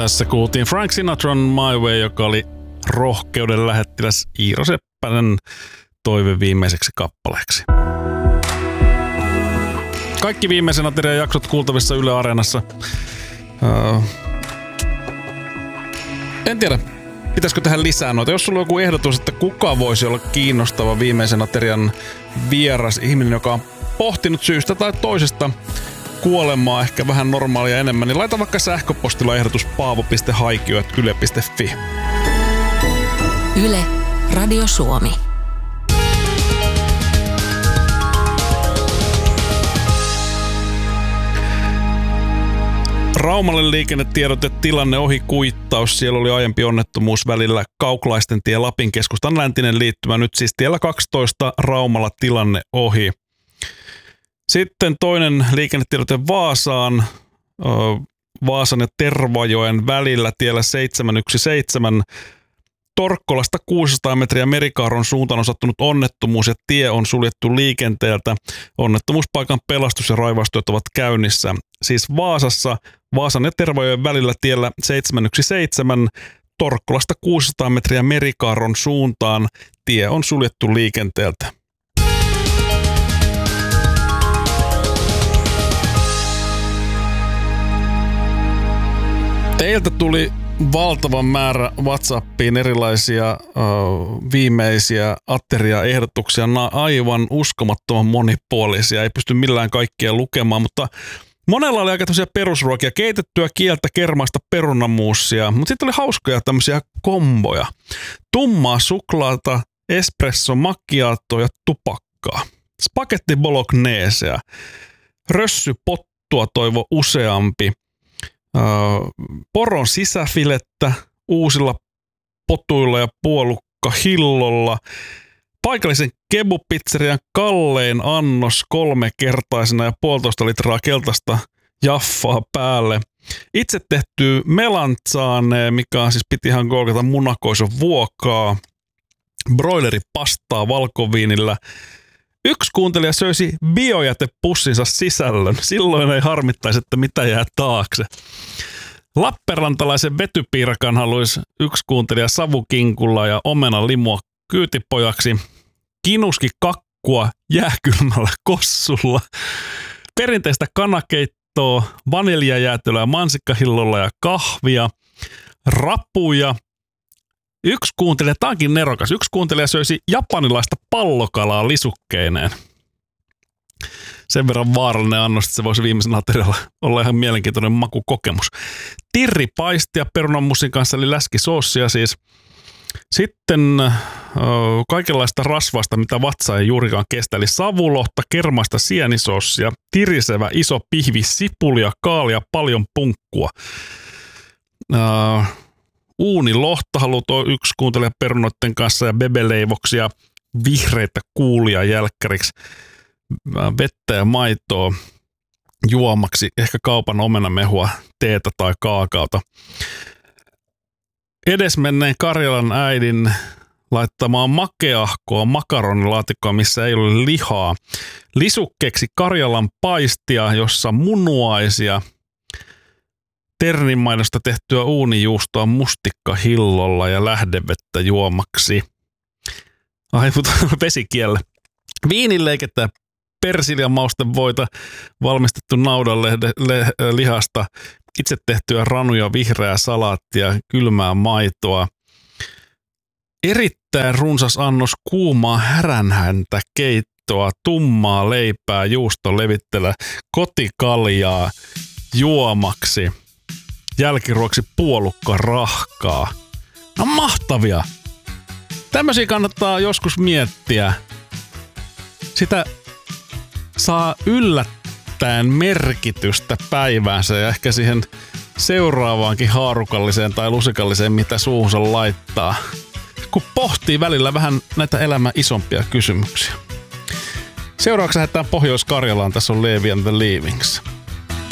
Tässä kuultiin Frank Sinatran My Way, joka oli rohkeuden lähettiläs Iiro Seppänen toive viimeiseksi kappaleeksi. Kaikki viimeisen aterian jaksot kuultavissa Yle Areenassa. En tiedä, pitäisikö tehdä lisää noita. Jos sulla on joku ehdotus, että kuka voisi olla kiinnostava viimeisen aterian vieras ihminen, joka on pohtinut syystä tai toisesta kuolemaa ehkä vähän normaalia enemmän, niin laita vaikka sähköpostilla ehdotus paavo.haikio@yle.fi. Yle, Radio Suomi. Raumalle liikennetiedote, tilanne ohi, kuittaus. Siellä oli aiempi onnettomuus välillä Kauklaisten tie Lapin keskustan läntinen liittymä. Nyt siis tiellä 12 Raumalla tilanne ohi. Sitten toinen liikennetiedote Vaasaan. Vaasan ja Tervajoen välillä tiellä 717. Torkkolasta 600 metriä Merikaaron suuntaan on sattunut onnettomuus ja tie on suljettu liikenteeltä. Onnettomuuspaikan pelastus- ja raivaustyöt ovat käynnissä. Siis Vaasassa, Vaasan ja Tervajoen välillä tiellä 717, Torkkolasta 600 metriä Merikaaron suuntaan. Tie on suljettu liikenteeltä. Teiltä tuli valtavan määrä WhatsAppiin erilaisia viimeisiä ateriaehdotuksia, aivan uskomattoman monipuolisia, ei pysty millään kaikkea lukemaan, mutta monella oli aika tämmöisiä perusruokia, keitettyä kieltä, kermaista perunamuusia, mutta sitten oli hauskoja tämmöisiä komboja. Tummaa suklaata, espresso macchiato ja tupakkaa, spagetti bolognesea, rössypottua toivo useampi, poron sisäfilettä uusilla potuilla ja puolukkahillolla, paikallisen kebupizzerian kallein annos 3-kertaisena ja 1,5 litraa keltaista jaffaa päälle. Itse tehty melanzane, mikä on siis piti ihan googata munakoison vuokaa, broileripastaa valkoviinillä. Yksi kuuntelija söisi biojätepussinsa sisällön. Silloin ei harmittaisi, että mitä jää taakse. Lappeenrantalaisen vetypiirakan haluaisi yksi kuuntelija savukinkulla ja omena limua kyytipojaksi. Kinuski kakkua jääkylmällä kossulla. Perinteistä kanakeittoa, vaniljajäätelöä mansikkahillolla ja kahvia. Rapuja. Yksi kuuntelija, tämä onkin nerokas, yksi kuuntelija söisi japanilaista pallokalaa lisukkeineen. Sen verran vaarallinen annos, että se voisi viimeisen aterialla olla ihan mielenkiintoinen makukokemus. Tirripaistia perunanmusin kanssa, eli läskisoossia siis. Sitten kaikenlaista rasvasta, mitä vatsa ei juurikaan kestä, eli savulohta, kermaista sienisoossia, tirisevä iso pihvi, sipulia, kaalia, paljon punkkua. Uunilohta haluaa yksi kuuntelija perunoiden kanssa ja bebeleivoksia, vihreitä kuulia jälkkäriksi, vettä ja maitoa juomaksi, ehkä kaupan omenamehua, teetä tai kaakaota. Edesmenneen Karjalan äidin laittamaan makeahkoa makaronilaatikkoa, missä ei ole lihaa. Lisukkeeksi Karjalan paistia, jossa munuaisia, terninmaidosta tehtyä uunijuustoa mustikkahillolla ja lähdevettä juomaksi. Vesikielle. Viinileikettä, persiljan maustevoita, valmistettu naudanlihasta, itse tehtyä ranuja, vihreää salaattia, kylmää maitoa. Erittäin runsas annos kuumaa häränhäntä keittoa, tummaa leipää, juustolevittelä, kotikaljaa juomaksi. Jälkiruoksi puolukkarahkaa. No mahtavia! Tämmöisiä kannattaa joskus miettiä. Sitä saa yllättäen merkitystä päiväänsä ja ehkä siihen seuraavaankin haarukalliseen tai lusikalliseen, mitä suuhunsa laittaa. Kun pohtii välillä vähän näitä elämän isompia kysymyksiä. Seuraavaksi lähdetään Pohjois-Karjalaan. Tässä on Levi and the Leavings.